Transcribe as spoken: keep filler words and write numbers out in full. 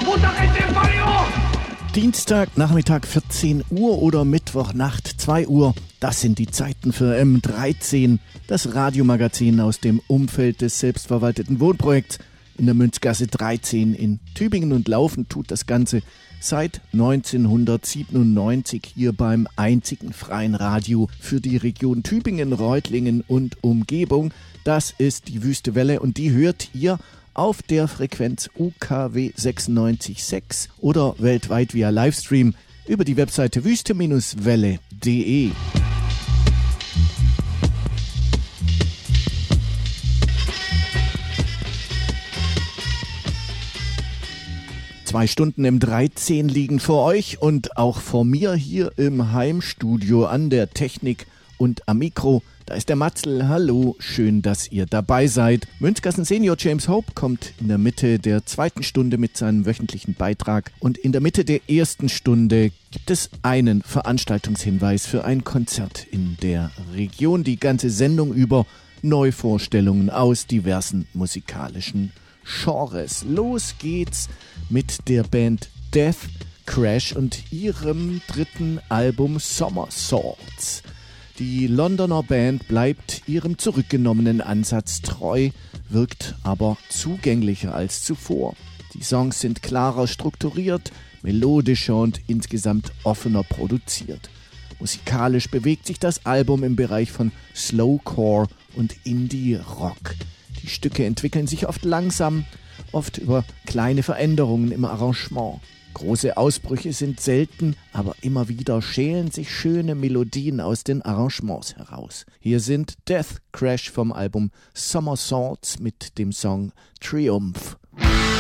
Dienstag, Nachmittag vierzehn Uhr oder Mittwochnacht zwei Uhr. Das sind die Zeiten für M dreizehn, das Radiomagazin aus dem Umfeld des selbstverwalteten Wohnprojekts in der Münzgasse dreizehn in Tübingen. Und laufen tut das Ganze seit neunzehnhundertsiebenundneunzig hier beim einzigen freien Radio für die Region Tübingen, Reutlingen und Umgebung. Das ist die Wüste Welle und die hört ihr auf der Frequenz U K W sechsundneunzig Komma sechs oder weltweit via Livestream über die Webseite wüste Welle punkt de. Zwei Stunden im dreizehn liegen vor euch und auch vor mir hier im Heimstudio an der Technik und am Mikro. Da ist der Matzl. Hallo, schön, dass ihr dabei seid. Münzgassen Senior James Hope kommt in der Mitte der zweiten Stunde mit seinem wöchentlichen Beitrag. Und in der Mitte der ersten Stunde gibt es einen Veranstaltungshinweis für ein Konzert in der Region. Die ganze Sendung über Neuvorstellungen aus diversen musikalischen Genres. Los geht's mit der Band Death Crash und ihrem dritten Album Somersaults. Die Londoner Band bleibt ihrem zurückgenommenen Ansatz treu, wirkt aber zugänglicher als zuvor. Die Songs sind klarer strukturiert, melodischer und insgesamt offener produziert. Musikalisch bewegt sich das Album im Bereich von Slowcore und Indie-Rock. Die Stücke entwickeln sich oft langsam, oft über kleine Veränderungen im Arrangement. Große Ausbrüche sind selten, aber immer wieder schälen sich schöne Melodien aus den Arrangements heraus. Hier sind Death Crash vom Album Somersaults mit dem Song Triumph.